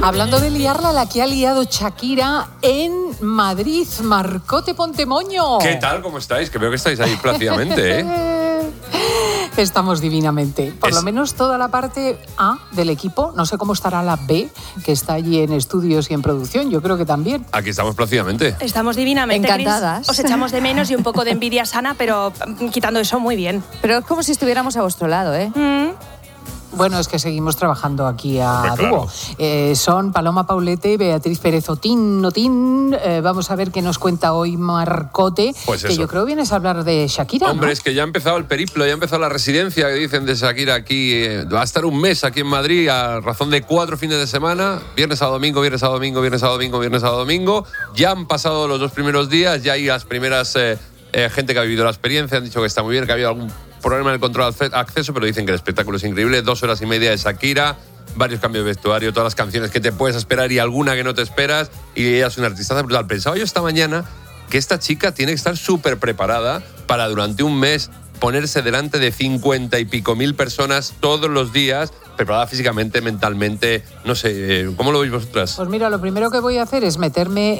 Hablando de liarla, la que ha liado Shakira en Madrid, Marcote Pontemoño. ¿Qué tal? ¿Cómo estáis? Que veo que estáis ahí plácidamente, ¿eh? Estamos divinamente. Por lo menos toda la parte A del equipo. No sé cómo estará la B, que está allí en estudios y en producción. Yo creo que también. Aquí estamos plácidamente. Estamos divinamente, encantadas. Chris. Os echamos de menos y un poco de envidia sana, pero quitando eso, muy bien. Pero es como si estuviéramos a vuestro lado, ¿eh? Bueno, es que seguimos trabajando aquí a Claro. dúo. Son Paloma Paulete y Beatriz Pérez Otín. Vamos a ver qué nos cuenta hoy Marcote, Pues que eso. yo creo vienes a hablar de Shakira, Hombre, ¿no? es que ya ha empezado el periplo, ya ha empezado la residencia que dicen de Shakira aquí. Va a estar un mes aquí en Madrid a razón de 4 fines de semana. Viernes a domingo, viernes a domingo, viernes a domingo, viernes a domingo. Ya han pasado los 2 primeros días, ya hay las primeras gente que ha vivido la experiencia. Han dicho que está muy bien, que ha habido algún problema en el control de acceso, pero dicen que el espectáculo es increíble. 2 horas y media de Shakira, varios cambios de vestuario, todas las canciones que te puedes esperar y alguna que no te esperas. Y ella es una artistaza brutal. Pensaba yo esta mañana que esta chica tiene que estar súper preparada para durante un mes ponerse delante de 50 y pico mil personas todos los días, preparada físicamente, mentalmente, no sé, ¿cómo lo veis vosotras? Pues mira, lo primero que voy a hacer es meterme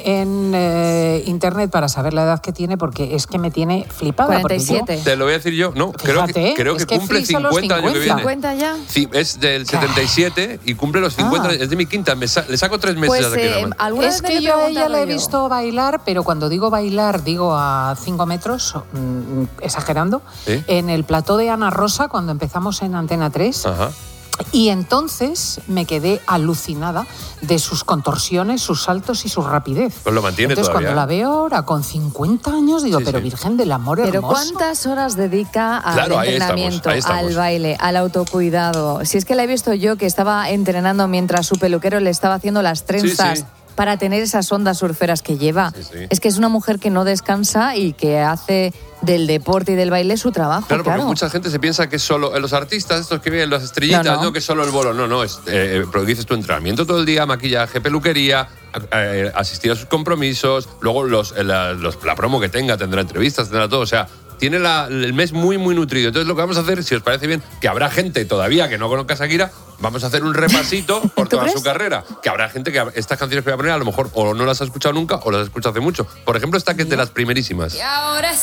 en internet para saber la edad que tiene, porque es que me tiene flipada. 47. Te lo voy a decir yo, no, Fíjate, creo es que que cumple friso los 50 el año que 50. viene. 50 ya. Sí, es del 77 y cumple los 50, es de mi quinta, le saco 3 meses Pues a Shakira. alguna Es vez que me yo a he ella la he preguntado yo. visto bailar, pero cuando digo bailar, digo a 5 metros, exagerando, ¿Sí? en el plató de Ana Rosa, cuando empezamos en Antena 3. Ajá. Y entonces me quedé alucinada de sus contorsiones, sus saltos y su rapidez. Pues lo mantiene entonces, todavía. cuando la veo ahora con 50 años, digo, Sí, pero sí. Virgen del Amor Pero hermoso. ¿cuántas horas dedica al Claro, ahí entrenamiento, estamos. al baile, al autocuidado? Si es que la he visto yo que estaba entrenando mientras su peluquero le estaba haciendo las trenzas Sí. para tener esas ondas surferas que lleva. Sí, sí. Es que es una mujer que no descansa y que hace del deporte y del baile su trabajo. Claro, porque mucha gente se piensa que es solo los artistas, estos que vienen, las estrellitas, No. no, que es solo el bolo. No, es, dices tu entrenamiento todo el día, maquillaje, peluquería, asistir a sus compromisos, luego la promo que tenga, tendrá entrevistas, tendrá todo. O sea, tiene el mes muy, muy nutrido. Entonces, lo que vamos a hacer, si os parece bien, que habrá gente todavía que no conozca a Shakira, vamos a hacer un repasito por toda crees? su carrera. Que habrá gente que estas canciones que voy a poner, a lo mejor o no las ha escuchado nunca o las ha escuchado hace mucho. Por ejemplo, esta que es de las primerísimas. Y ahora es